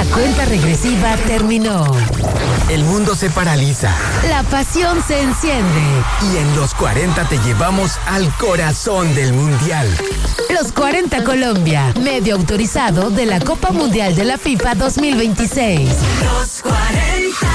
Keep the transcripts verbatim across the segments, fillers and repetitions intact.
La cuenta regresiva terminó. El mundo se paraliza. La pasión se enciende. Y en los cuarenta te llevamos al corazón del mundial. Los cuarenta Colombia, medio autorizado de la Copa Mundial de la FIFA dos mil veintiséis. Los cuarenta.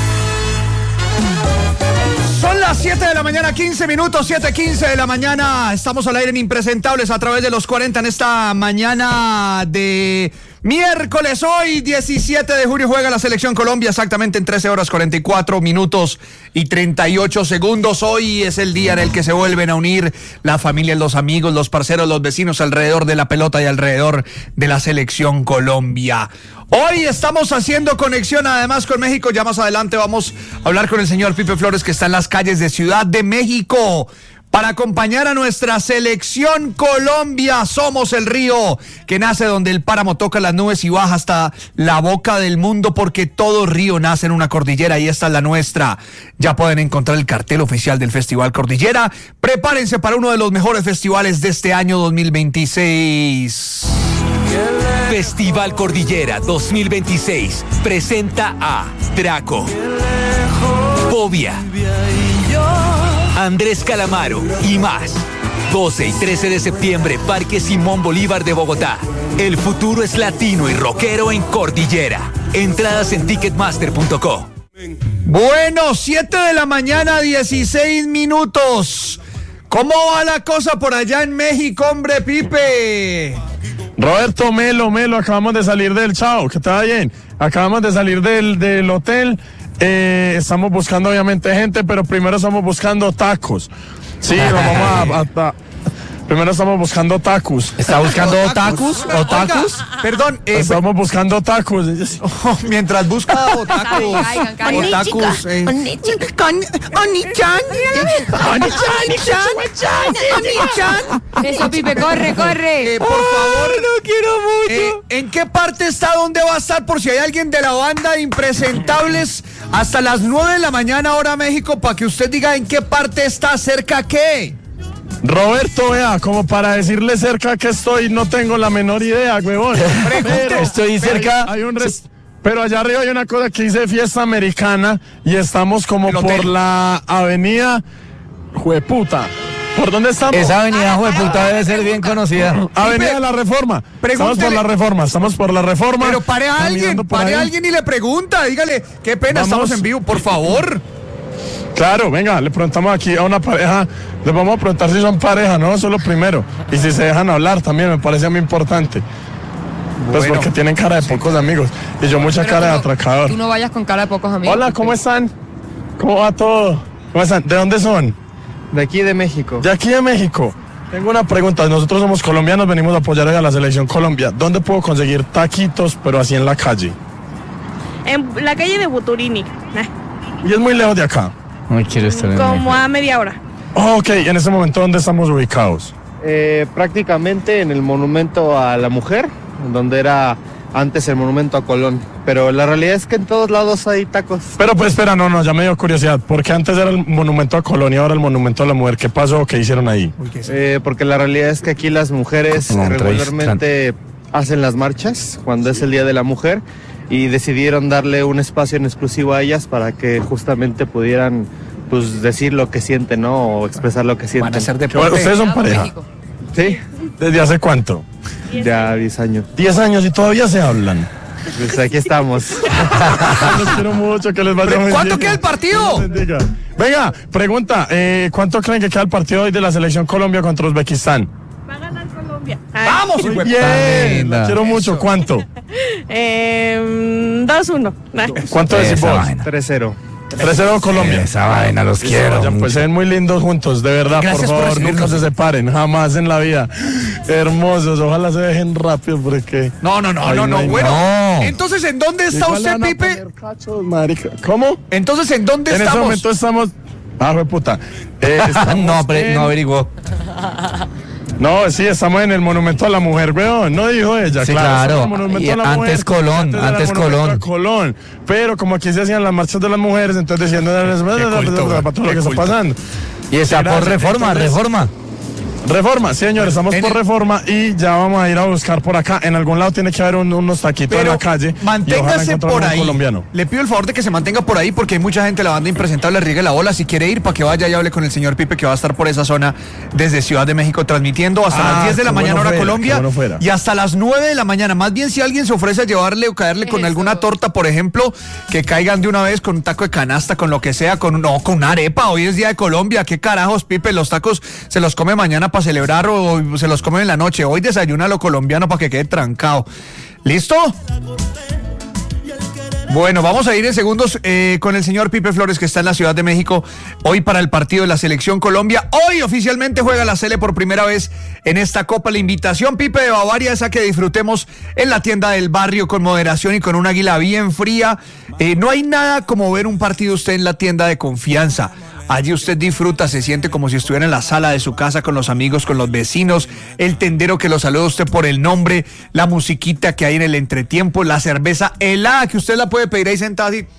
Son las siete de la mañana, quince minutos, siete quince de la mañana. Estamos al aire en Impresentables a través de los cuarenta en esta mañana de miércoles. Hoy, diecisiete de julio, juega la Selección Colombia exactamente en trece horas, cuarenta y cuatro minutos y treinta y ocho segundos. Hoy es el día en el que se vuelven a unir la familia, los amigos, los parceros, los vecinos alrededor de la pelota y alrededor de la Selección Colombia. Hoy estamos haciendo conexión además con México. Ya más adelante vamos a hablar con el señor Pipe Flores, que está en las calles de Ciudad de México para acompañar a nuestra Selección Colombia. Somos el río que nace donde el páramo toca las nubes y baja hasta la boca del mundo, porque todo río nace en una cordillera y esta es la nuestra. Ya pueden encontrar el cartel oficial del Festival Cordillera. Prepárense para uno de los mejores festivales de este año dos mil veintiséis. Festival Cordillera dos mil veintiséis presenta a Draco, Fobia, Andrés Calamaro y más. doce y trece de septiembre, Parque Simón Bolívar de Bogotá. El futuro es latino y rockero en Cordillera. Entradas en ticketmaster punto co. Bueno, siete de la mañana, dieciséis minutos. ¿Cómo va la cosa por allá en México, hombre, Pipe? Roberto, Melo, Melo, acabamos de salir del chao, que está bien. Acabamos de salir del, del hotel. Eh, estamos buscando obviamente gente, pero primero estamos buscando tacos. Sí, nos vamos a, a, a primero estamos buscando tacos. ¿Está buscando tacos? ¿O tacos? Perdón. Eh, estamos buscando tacos. Oh, mientras busca tacos. O tacos. Eh. Con Oni-chan. Oni-chan. Oni-chan. Eso, Pipe, corre, corre. Eh, por favor. Ay, no quiero mucho. Eh, ¿En qué parte está? ¿Dónde va a estar? Por si hay alguien de la banda de Impresentables, hasta las nueve de la mañana, hora México, para que usted diga en qué parte está, cerca qué. Roberto, vea, como para decirle cerca que estoy, no tengo la menor idea, huevón. Pero estoy cerca. Hay, hay un res, pero allá arriba hay una cosa que dice fiesta americana y estamos como por la avenida Jueputa. ¿Por dónde estamos? Esa avenida Jueputa debe ser bien conocida. Avenida de la Reforma. Estamos por la Reforma, estamos por la Reforma. Pero pare a alguien, pare a alguien y le pregunta, dígale, qué pena, Vamos. Estamos en vivo, por favor. Claro, venga, le preguntamos aquí a una pareja, les vamos a preguntar si son pareja, ¿no? Eso es lo primero. Y si se dejan hablar también, me parece muy importante. Pues bueno, porque tienen cara de pocos amigos y yo mucha Pero cara no, de atracador. Tú no vayas con cara de pocos amigos. Hola, ¿cómo están? ¿Cómo va todo? ¿Cómo están? ¿De dónde son? De aquí de México. De aquí de México. Tengo una pregunta, nosotros somos colombianos, venimos a apoyar a la Selección Colombia. ¿Dónde puedo conseguir taquitos, pero así en la calle? En la calle de Buturini. Y es muy lejos de acá. Muy quiero estar en Como a media hora. Oh, ok, en ese momento, ¿dónde estamos ubicados? Eh, prácticamente en el monumento a la mujer, donde era antes el monumento a Colón. Pero la realidad es que en todos lados hay tacos. Pero pues espera, no, no, ya me dio curiosidad. ¿Por qué antes era el monumento a Colón y ahora el monumento a la mujer? ¿Qué pasó? ¿Qué hicieron ahí? Eh, porque la realidad es que aquí las mujeres No, regularmente hacen las marchas cuando es el Día de la Mujer y decidieron darle un espacio en exclusivo a ellas para que justamente pudieran pues decir lo que sienten, ¿no? O expresar lo que sienten. Van a hacer deporte. ¿Ustedes son pareja? Sí. ¿Desde hace cuánto? Ya diez años. diez años y todavía se hablan. Pues aquí estamos. Los quiero mucho, que les vaya muy bien. ¿Cuánto queda el partido? Venga, pregunta, eh, ¿cuánto creen que queda el partido hoy de la Selección Colombia contra Uzbekistán? Va a ganar Colombia. ¡Vamos! Muy bien, la quiero mucho. ¿Cuánto? Eh, dos uno. ¿Cuánto decís vos? tres cero. tres cero Colombia. Esa vaina, los Listo, quiero. vayan, pues se ven muy lindos juntos, de verdad, Gracias por por favor, nunca recibirnos. se separen, jamás en la vida. Hermosos, ojalá se dejen rápido porque... No, no, no, Ay, no, no, no hay bueno. no. Entonces, ¿en dónde está Igual usted, van a Pipe? poner cachos, marica. ¿Cómo? Entonces, ¿en dónde En este estamos? momento estamos... Ah, fue puta. Eh, estamos no, pre- en- no averiguó. No, sí, estamos en el Monumento a la Mujer, weón. No dijo ella, Sí, claro. claro. estamos en el Monumento Y a la antes Mujer. Colón, era antes el Monumento Colón. a Colón. Pero como aquí se hacían las marchas de las mujeres, entonces decían para todo lo que está pasando. Y está por reforma, reforma. Reforma, sí, señor, estamos En por el- Reforma y ya vamos a ir a buscar por acá. En algún lado tiene que haber un- unos taquitos en Pero la calle. y ojalá manténgase encontrar por un ahí. colombiano. Le pido el favor de que se mantenga por ahí porque hay mucha gente de la banda impresentable, riegue la bola. Si quiere ir, para que vaya y hable con el señor Pipe, que va a estar por esa zona desde Ciudad de México transmitiendo hasta Ah, las diez de la qué mañana bueno hora fuera, Colombia qué bueno fuera. y hasta las nueve de la mañana. Más bien, si alguien se ofrece a llevarle o caerle con Eso. alguna torta, por ejemplo, que caigan de una vez con un taco de canasta, con lo que sea, con no, con una arepa. Hoy es día de Colombia. ¿Qué carajos, Pipe? Los tacos se los come mañana para celebrar o se los come en la noche. Hoy desayuna lo colombiano para que quede trancado. ¿Listo? Bueno, vamos a ir en segundos eh, con el señor Pipe Flores, que está en la Ciudad de México hoy para el partido de la Selección Colombia. Hoy oficialmente juega la Sele por primera vez en esta Copa. La invitación, Pipe, de Bavaria es a que disfrutemos en la tienda del barrio con moderación y con un águila bien fría. Eh, no hay nada como ver un partido usted en la tienda de confianza. Allí usted disfruta, se siente como si estuviera en la sala de su casa con los amigos, con los vecinos, el tendero que lo saluda a usted por el nombre, la musiquita que hay en el entretiempo, la cerveza helada que usted la puede pedir ahí sentada así.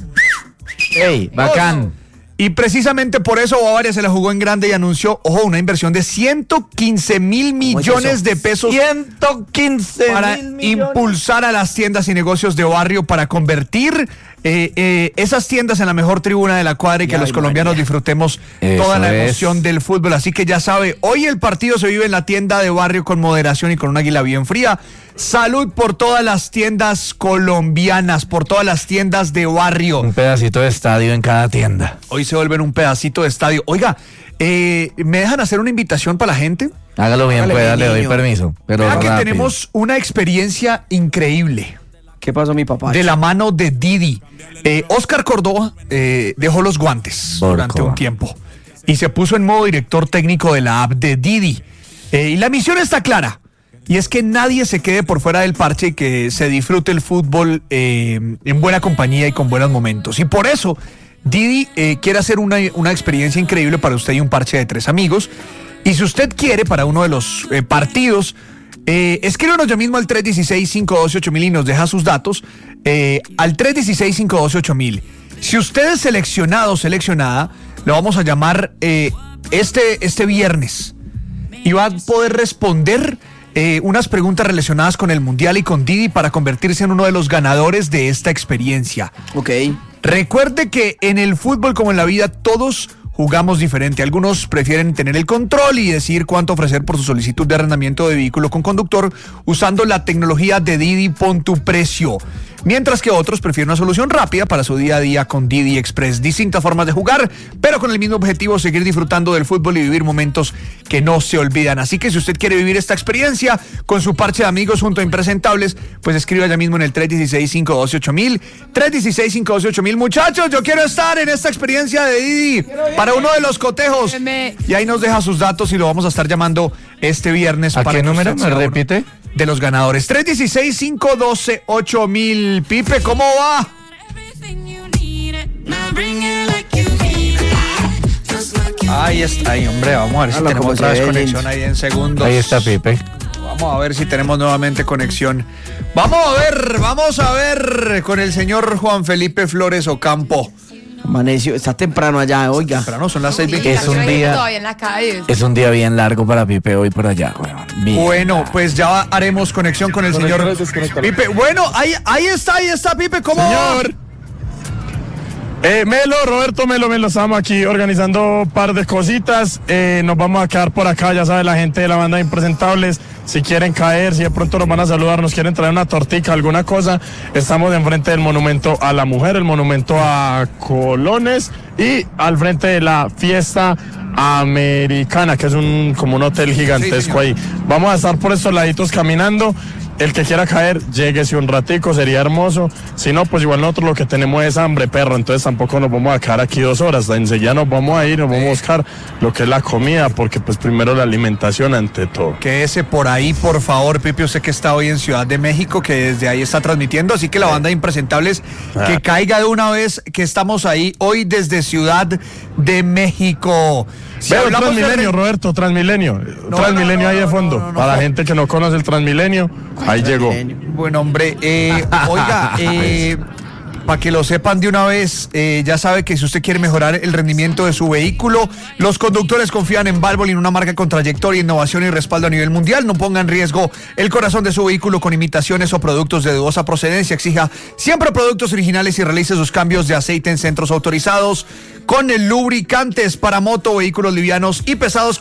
¡Ey, bacán! Y precisamente por eso Bavaria se la jugó en grande y anunció, ojo, una inversión de ciento quince mil millones de pesos ciento quince para mil millones. impulsar a las tiendas y negocios de barrio, para convertir eh, eh, esas tiendas en la mejor tribuna de la cuadra y que Ay, los colombianos María. disfrutemos Eso toda la es. emoción del fútbol. Así que ya sabe, hoy el partido se vive en la tienda de barrio con moderación y con un águila bien fría. Salud por todas las tiendas colombianas, por todas las tiendas de barrio. Un pedacito de estadio en cada tienda. Hoy se vuelven un pedacito de estadio. Oiga, eh, ¿me dejan hacer una invitación para la gente? Hágalo bien, Hágale, pueda, mi le doy niño. permiso. Pero Vea que rápido. tenemos una experiencia increíble ¿Qué pasó, mi papá? de la mano de Didi. Eh, Oscar Córdoba eh, dejó los guantes Borcova. durante un tiempo y se puso en modo director técnico de la app de Didi. Eh, y la misión está clara. Y es que nadie se quede por fuera del parche y que se disfrute el fútbol eh, en buena compañía y con buenos momentos. Y por eso Didi eh, quiere hacer una, una experiencia increíble para usted y un parche de tres amigos. Y si usted quiere, para uno de los eh, partidos, eh, escríbanos ya mismo al tres uno seis, cinco uno ocho mil y nos deja sus datos eh, al tres uno seis, cinco uno ocho mil. Si usted es seleccionado o seleccionada, lo vamos a llamar eh, este, este viernes y va a poder responder eh, unas preguntas relacionadas con el Mundial y con Didi para convertirse en uno de los ganadores de esta experiencia. Ok. Recuerde que en el fútbol, como en la vida, todos jugamos diferente. Algunos prefieren tener el control y decidir cuánto ofrecer por su solicitud de arrendamiento de vehículo con conductor usando la tecnología de Didi Pon tu Precio. Mientras que otros prefieren una solución rápida para su día a día con Didi Express. Distintas formas de jugar, pero con el mismo objetivo, seguir disfrutando del fútbol y vivir momentos que no se olvidan. Así que si usted quiere vivir esta experiencia con su parche de amigos junto a Impresentables, pues escriba ya mismo en el tres uno seis, cinco uno ocho mil. tres uno seis, cinco uno ocho mil. Muchachos, yo quiero estar en esta experiencia de Didi para uno de los cotejos. Me- Y ahí nos deja sus datos y lo vamos a estar llamando este viernes. ¿A para qué que número usted me sea uno repite? de los ganadores? tres uno seis, cinco uno ocho mil. Pipe, ¿cómo va? Ahí está, ahí, hombre, vamos a ver si Hágalo tenemos como otra se vez ve, conexión James. ahí en segundos. Ahí está Pipe. Vamos a ver si tenemos nuevamente conexión. Vamos a ver, vamos a ver con el señor Juan Felipe Flores Ocampo. Amaneció, está temprano allá, oiga. Pero no, son las seis Es veintitrés. un día- Todavía en la calle. Es un día bien largo para Pipe hoy por allá, weón. Bien. Bueno, pues ya haremos conexión con el señor Pipe. Bueno, ahí, ahí está, ahí está, Pipe, ¿cómo va? Señor. Eh, Melo, Roberto Melo, Melo, estamos aquí organizando un par de cositas. Eh, nos vamos a quedar por acá, ya sabe la gente de la banda de Impresentables. Si quieren caer, si de pronto nos van a saludar, nos quieren traer una tortica, alguna cosa, estamos enfrente del Monumento a la Mujer, el Monumento a Colones y al frente de la Fiesta Americana, que es un como un hotel gigantesco Sí, ahí. Vamos a estar por estos laditos caminando. El que quiera caer, lléguese un ratico, sería hermoso. Si no, pues igual nosotros lo que tenemos es hambre, perro. Entonces tampoco nos vamos a quedar aquí dos horas. Enseguida nos vamos a ir, nos vamos a buscar lo que es la comida, porque pues primero la alimentación ante todo. Quédese por ahí, por favor, Pipe. Usted que está hoy en Ciudad de México, que desde ahí está transmitiendo. Así que la banda de Impresentables, que caiga de una vez, que estamos ahí hoy desde Ciudad de México. Si Veo hablamos de Transmilenio, re- Roberto, Transmilenio. No, Transmilenio no, no, ahí de no, fondo. no, no, no. Para la gente que no conoce el Transmilenio, ahí llegó. Bueno, hombre, eh, oiga, eh, para que lo sepan de una vez, eh, ya sabe que si usted quiere mejorar el rendimiento de su vehículo, los conductores confían en Valvoline, una marca con trayectoria, innovación y respaldo a nivel mundial. No ponga en riesgo el corazón de su vehículo con imitaciones o productos de dudosa procedencia. Exija siempre productos originales y realice sus cambios de aceite en centros autorizados con el lubricantes para moto, vehículos livianos y pesados.